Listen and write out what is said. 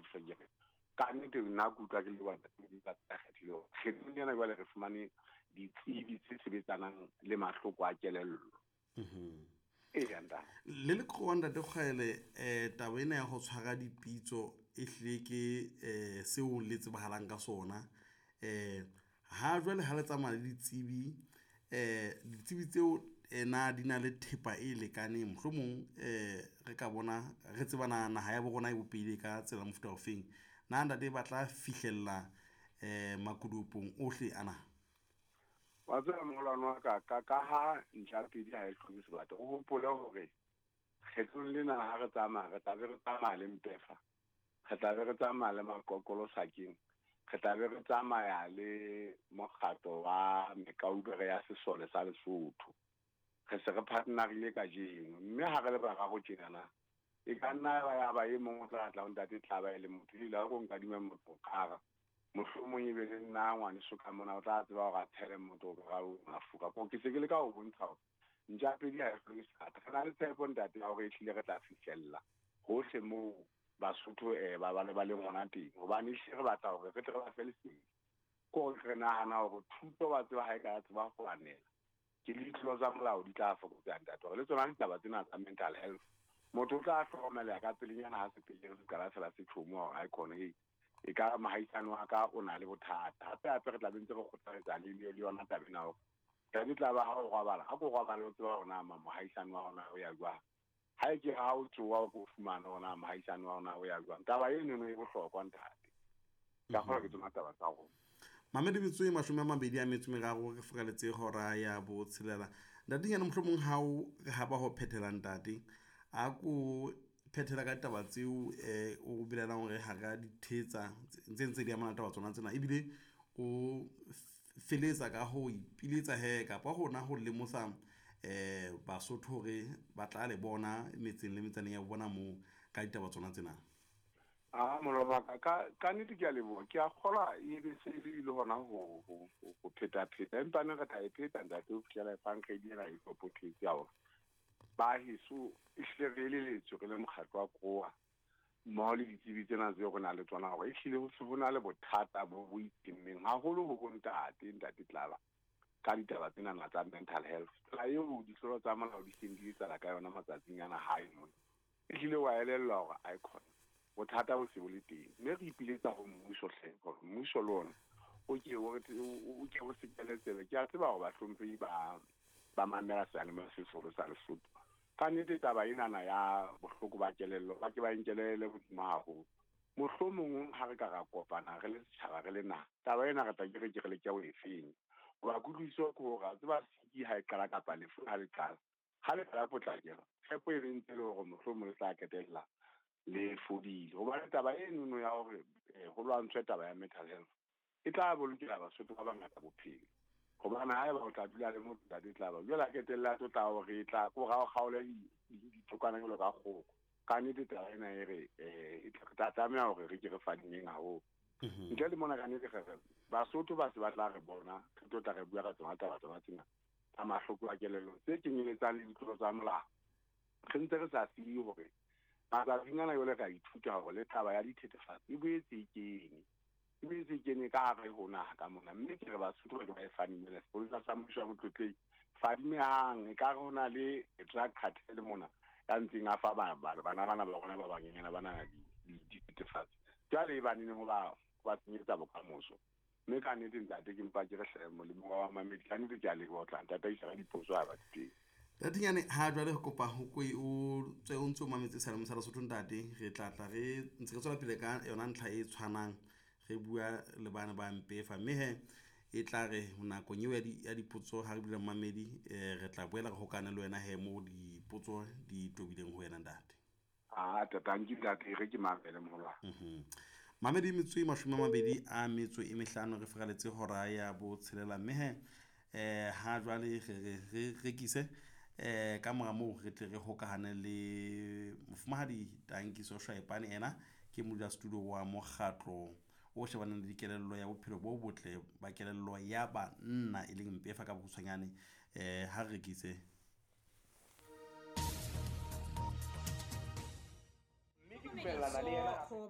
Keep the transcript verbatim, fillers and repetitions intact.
fegere ka nnete nna ke utlwa ke le wa di ka kgethile kgethile yana jwale re fumane ditsebi tse sebetsanang le mahloko a kelello e yanda le le khonda de kgele eh taba ena ya go tshwara dipitso e hle ke eh seo le tsebahalang ka sona eh ha jwale ha le tsamaya le ditsebi eh ditsebi tseo ena di na le thepa e lekaneng mohlomong eh re ka bona re tsebana naha ya bona e bopile ka tsela mofuta ofeng na nda de batla fihlella eh makudupong ohle ana wa tsela molwana ka ka ka ha ntjapedi ha e hlome sebata o hopole hore kgethong lena ha re tsamaya re tla be re tsamaya le mpefa re tla be re tsamaya le makokolo sakeng re tla be re tsamaya le mokgato wa mekaubere ya sesole sa Lesotho re se re partnerile ka jeno mme ha re le ba go tjenana e ka nna ya ba e mongwe tla tla ntate tla ba ile motho ile a go nka dime motho kara mohlomong e be le nna ngwane so ka mona o tla tseba go gathele motho ga o mafuka go ke se ke le ka go bontsha ntjapedi ha e hlwe sa ka na le tshepo ntate ya go e hlile re tla fihlella hohle mo Basotho eh ba ba le ba le ngwana teng hobane se re batla hore re tle re ba felisi ko re nahana hore thuto ba tseba ha e ka tseba go anela ke le tlo za molao di tla fokotsa ntate le tsona di taba tsena tsa mental health motho o tla hlokomela ka tselinyana ha se pele se kala fela se thomo ga ikone e e ka mahaisano a ka o na le bothata hape hape re tla bentse go kgothaletsa le le yona tabena ho ka di tla ba ha go robala ha go robala o tseba ona mahaisano wa ona o ya jwa ha e ke ha o tsoa go fumana ona mahaisano wa ona o ya jwa taba e nngwe e bohlokwa ntate ka gore ke tsona taba tsa go Mamedi bitso e mashome a mabedi a metso meraro re fokaletse hora ya bo tshelela ndatinyana mohlomong ha o re ha ba ho phethela ntate a ko phethela ka taba tseo eh o bilela hore ha ga dithetsa ntse ntse di amana taba tsona tsena ebile o feletsa ka ho ipiletsa he ka pa hona ho lemosa eh Basotho hore ba tla le bona metseng le metsane ya bona mo ka ditaba tsona tsena ah moloma ka ka niti ke a lebo ke a khola e be se le hona ho ho ho pheta pheta empa nna ka tla e pheta ntate o fihlela banka di ra e opportunity ya hore ba hiso e hlele le tso ke le mokgatlo wa koa mo le ditsebi tsena tse go na le tsona go e hlile go se bona le bothata bo bo itimmeng ha holo go bontate ntate tlala ka ditaba tsena na tsa mental health la yo di tlolo tsa molao di senditsa la ka yona matsatsing yana hae mo e hlile wa elella gore icon bothata bo se bo le teng mme re ipiletsa go mmuso hle go mmuso lona o ke o ke o se keletsele ke a tseba go ba hlomphi ba ba mamela sa le mo se solo sa Lesotho ka nnete taba ena na ya bohloko ba kelello ba ke ba inkelele bodima go mohlomong ha re ka ra kopana re le setšhaba re le na taba ena re tla ke re ke le ke o efeng ba kutliso ko ga tseba siki ha e kala kapa le fu ha le kala ha le kala potlakela tshepo e rentse le go mohlomong le tla ketella le fodile go ba taba e nno ya hore go lwantshwe taba ya mental health e tla bolokela Basotho ba bangata bophelo go bana ha e ba o tla dula le mo tla di tla ba jela ketella to tla o re tla go ga gaole di tokana le ka go ka ni di tla ena e re e tla tsamaya hore re ke re fading nga ho ntle le mona ka ni di gere Basotho ba se ba tla re bona ke to tla re bua ka tsona taba tsona tsena a mahloko a kelelo se ke nyeletsa le ditlo tsa molao re ntse re sa se hore ba ba vingana yo le ka ithuta go le taba ya dithethefatsi e boetse kene e boetse kene ka re hona ka mona mme ke re ba Basotho ba ba fanile le se sa musha mo tlotleng fadime hang e ka rona le drug cartel mona ka ntseng a fa ba ba bana bana ba gona ba banyana bana di dithethefatsi jale ba nne mo ba ba tsenyetsa bokamoso mme ka nnete ntate ke mpa ke re hle mo le mo wa mamedi ka nnete ke a le go tla ntate a isa diposo a ba teng Datinyane ha jwale go kopa ho kwe o tse o ntse o mametse sa le mosala Sotho ntate re tla tla re ntse re tswela pele ka yona ntlha e tshwanang re bua le bana ba mpefa mme he e tla re nako nyewe ya di ya dipotso ha re bile mamedi re tla boela go kana le wena he mo dipotso di tobileng ho wena ntate ah tata nki ntate re ke mabele mola mhm mamedi metso e mashome a mabedi a metso e mehlano re fokaletse hora ya bo tshelela mme he eh ha jwale re re rekise eh ka mora mo re tle re hokahane le mofumahadi Tankiso Shaipane ena ke modula studio wa mokgatlo o shebana le dikelello ya bophelo bo botle ba kelello ya ba nna e leng mpefa ka botshwanyane eh ha rekise mme ke dumellana le yena